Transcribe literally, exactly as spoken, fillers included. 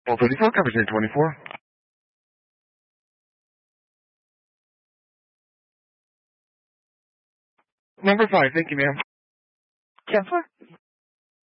Well, thirty-four, coverage eight twenty-four. Number five, thank you, ma'am. ten four.